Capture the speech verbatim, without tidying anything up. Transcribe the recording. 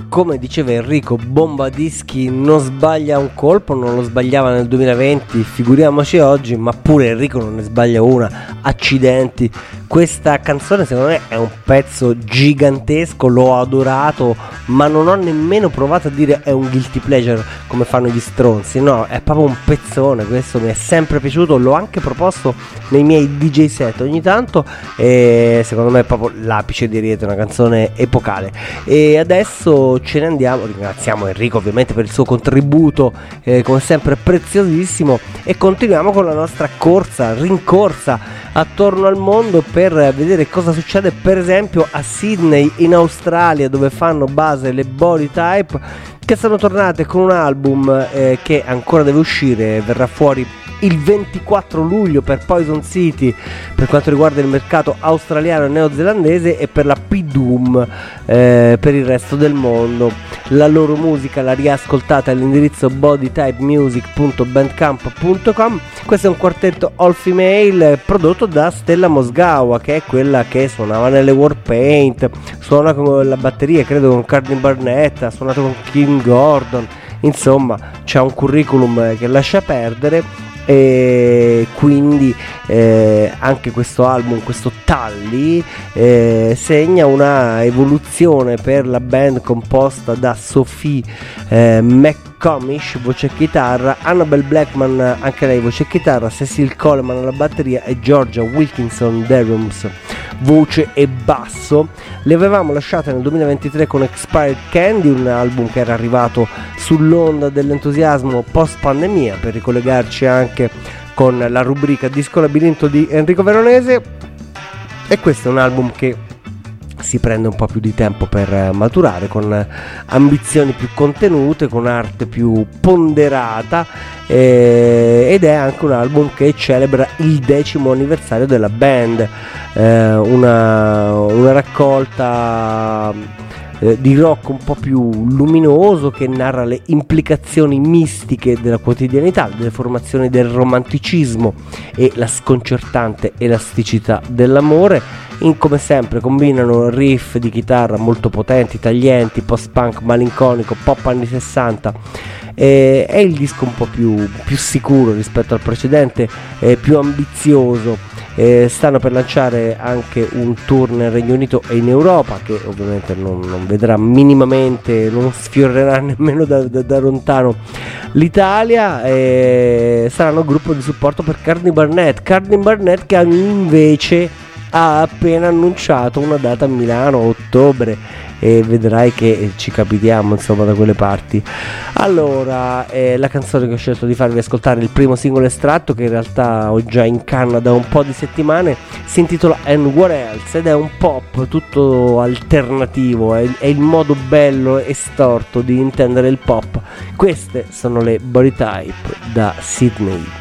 come diceva Enrico, Bombadischi non sbaglia un colpo, non lo sbagliava nel duemilaventi, figuriamoci oggi, ma pure Enrico non ne sbaglia una, accidenti. Questa canzone secondo me è un pezzo gigantesco, l'ho adorato, ma non ho nemmeno provato a dire è un guilty pleasure come fanno gli stronzi, no, è proprio un pezzone, questo mi è sempre piaciuto, l'ho anche proposto nei miei D J set ogni tanto e secondo me è proprio l'apice di Riete, una canzone epocale. E adesso ce ne andiamo, ringraziamo Enrico ovviamente per il suo contributo, eh, come sempre preziosissimo, e continuiamo con la nostra corsa, rincorsa attorno al mondo per vedere cosa succede per esempio a Sydney in Australia, dove fanno base le Body Type, che sono tornate con un album eh, che ancora deve uscire, verrà fuori il ventiquattro luglio per Poison City per quanto riguarda il mercato australiano e neozelandese, e per la P-Doom eh, per il resto del mondo. La loro musica la riascoltate all'indirizzo bodytypemusic punto bandcamp punto com. Questo è un quartetto all female prodotto da Stella Mosgawa, che è quella che suonava nelle Warpaint, suona con la batteria credo con Courtney Barnett, ha suonato con Kim Gordon, insomma c'ha un curriculum che lascia perdere. E quindi eh, anche questo album, questo Tully, eh, segna una evoluzione per la band composta da Sophie eh, McComish, voce e chitarra, Annabelle Blackman, anche lei voce e chitarra, Cecil Coleman alla batteria e Georgia Wilkinson Derrums voce e basso. Le avevamo lasciate nel duemilaventitré con Expired Candy, un album che era arrivato sull'onda dell'entusiasmo post pandemia, per ricollegarci anche con la rubrica Disco Labirinto di Enrico Veronese, e questo è un album che si prende un po' più di tempo per maturare, con ambizioni più contenute, con arte più ponderata, eh, ed è anche un album che celebra il decimo anniversario della band, eh, una, una raccolta eh, di rock un po' più luminoso che narra le implicazioni mistiche della quotidianità, delle formazioni del romanticismo e la sconcertante elasticità dell'amore. In, come sempre combinano riff di chitarra molto potenti, taglienti, post-punk malinconico, pop anni sessanta. Eh, è il disco un po' più, più sicuro rispetto al precedente, eh, più ambizioso. Eh, stanno per lanciare anche un tour nel Regno Unito e in Europa, che ovviamente non, non vedrà minimamente, non sfiorerà nemmeno da, da, da lontano l'Italia. Eh, saranno gruppo di supporto per Courtney Barnett, Courtney Barnett che invece ha appena annunciato una data a Milano a ottobre, e vedrai che ci capitiamo insomma da quelle parti. Allora, eh, la canzone che ho scelto di farvi ascoltare, il primo singolo estratto, che in realtà ho già in canna da un po' di settimane, si intitola And What Else ed è un pop tutto alternativo, è, è il modo bello e storto di intendere il pop. Queste sono le Body Type da Sydney.